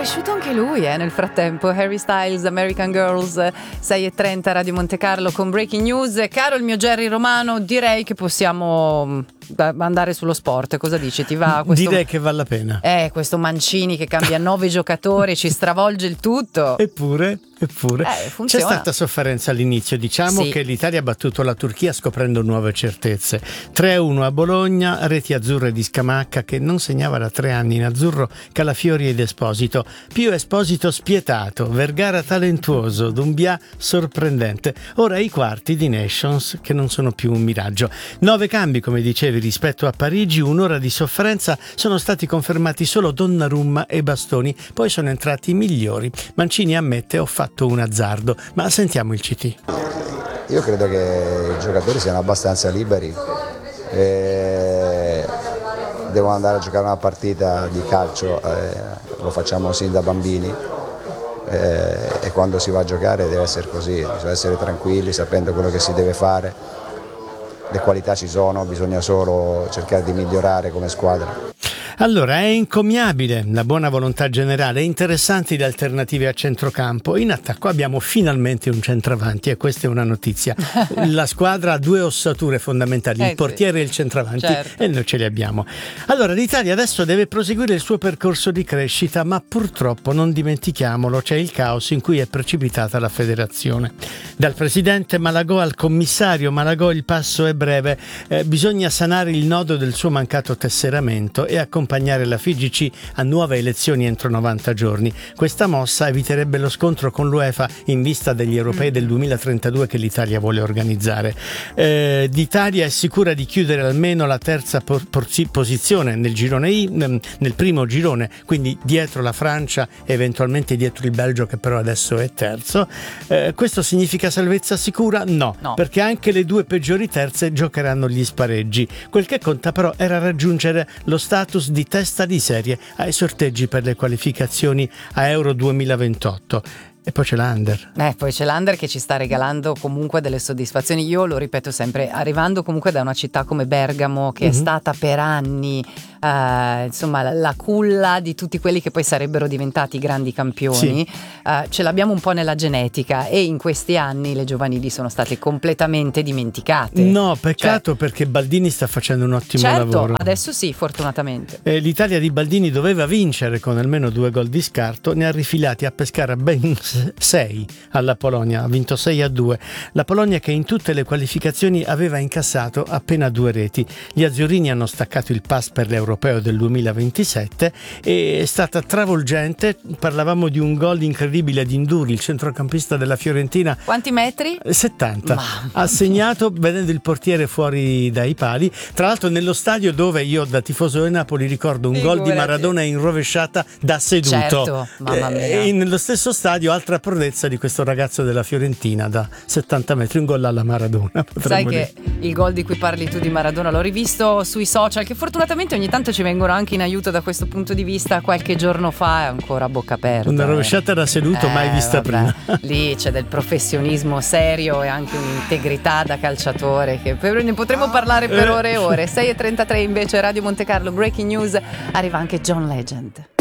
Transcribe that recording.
cresciuto anche lui nel frattempo. Harry Styles, American Girls, 6:30 Radio Monte Carlo con Breaking News. Caro il mio Jerry Romano, direi che possiamo andare sullo sport. Cosa dici? Ti va questo? Direi che vale la pena. Questo Mancini che cambia 9 giocatori, ci stravolge il tutto. Eppure c'è stata sofferenza all'inizio. Diciamo sì, che l'Italia ha battuto la Turchia scoprendo nuove certezze. 3-1 a Bologna, reti azzurre di Scamacca che non segnava da 3 anni in azzurro, Calafiori ed Esposito. Pio Esposito spietato, Vergara talentuoso, Doumbia sorprendente. Ora i quarti di Nations che non sono più un miraggio. 9 cambi, come dicevi, rispetto a Parigi, un'ora di sofferenza. Sono stati confermati solo Donnarumma e Bastoni, poi sono entrati i migliori. Mancini ammette: ho fatto un azzardo. Ma sentiamo il CT. Io credo che i giocatori siano abbastanza liberi, devono andare a giocare una partita di calcio, lo facciamo sin da bambini, e quando si va a giocare deve essere così, bisogna essere tranquilli sapendo quello che si deve fare. Le qualità ci sono, bisogna solo cercare di migliorare come squadra. Allora, è encomiabile la buona volontà generale, interessanti le alternative a centrocampo. In attacco abbiamo finalmente un centravanti e questa è una notizia. La squadra ha 2 ossature fondamentali, il portiere e il centravanti, certo, e noi ce li abbiamo. Allora, l'Italia adesso deve proseguire il suo percorso di crescita, ma purtroppo, non dimentichiamolo, c'è il caos in cui è precipitata la federazione. Dal presidente Malagò al commissario Malagò il passo è breve, bisogna sanare il nodo del suo mancato tesseramento e accompagnare la FIGC a nuove elezioni entro 90 giorni. Questa mossa eviterebbe lo scontro con l'UEFA in vista degli europei del 2032 che l'Italia vuole organizzare. L'Italia è sicura di chiudere almeno la terza posizione nel girone I, nel primo girone, quindi dietro la Francia, eventualmente dietro il Belgio che però adesso è terzo. Questo significa salvezza sicura? No, perché anche le 2 peggiori terze giocheranno gli spareggi. Quel che conta però era raggiungere lo status di testa di serie ai sorteggi per le qualificazioni a Euro 2028. E poi c'è l'Under. Poi c'è l'Under che ci sta regalando comunque delle soddisfazioni. Io lo ripeto sempre, arrivando comunque da una città come Bergamo che è stata per anni insomma la culla di tutti quelli che poi sarebbero diventati grandi campioni, ce l'abbiamo un po' nella genetica e in questi anni le giovanili sono state completamente dimenticate. No, peccato, perché Baldini sta facendo un ottimo lavoro. Adesso sì, fortunatamente. L'Italia di Baldini doveva vincere con almeno 2 gol di scarto, ne ha rifilati a Pescara ben 6 alla Polonia, ha vinto 6-2. La Polonia che in tutte le qualificazioni aveva incassato appena 2 reti. Gli azzurrini hanno staccato il pass per l'Europeo del 2027 e è stata travolgente. Parlavamo di un gol incredibile di Induri, il centrocampista della Fiorentina. Quanti metri? 70. Ha segnato vedendo il portiere fuori dai pali. Tra l'altro nello stadio dove io da tifoso del Napoli ricordo un gol di Maradona in rovesciata da seduto. Certo, mamma mia. E nello stesso stadio altra prodezza di questo ragazzo della Fiorentina da 70 metri, un gol alla Maradona. Sai che il gol di cui parli tu di Maradona l'ho rivisto sui social, che fortunatamente ogni tanto ci vengono anche in aiuto da questo punto di vista. Qualche giorno fa è ancora a bocca aperta. Una rovesciata da seduto mai vista prima. Lì c'è del professionismo serio e anche un'integrità da calciatore che ne potremmo parlare per ore e ore. 6:33 invece Radio Monte Carlo, Breaking News, arriva anche John Legend.